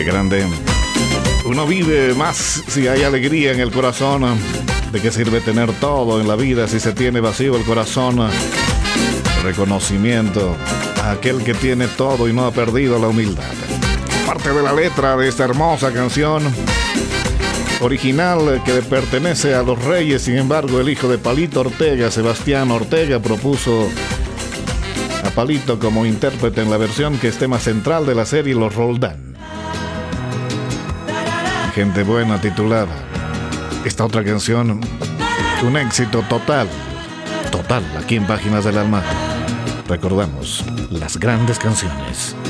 Qué grande. Uno vive más si hay alegría en el corazón. ¿De qué sirve tener todo en la vida si se tiene vacío el corazón? Reconocimiento a aquel que tiene todo y no ha perdido la humildad. Parte de la letra de esta hermosa canción original que le pertenece a Los Reyes. Sin embargo, el hijo de Palito Ortega, Sebastián Ortega, propuso a Palito como intérprete en la versión que es tema central de la serie Los Roldán. Gente buena titulada. Esta otra canción, un éxito total, aquí en Páginas del Alma. Recordamos las grandes canciones.